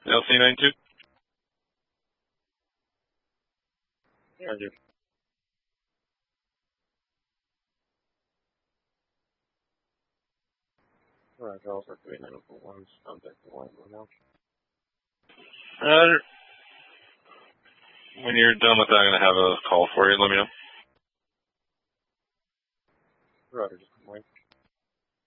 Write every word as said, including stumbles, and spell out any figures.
L C ninety-two? Roger. Roger, also three nine four one, contact the line now. Roger. When you're done with that, I'm going to have a call for you. Let me know. Roger, just wait.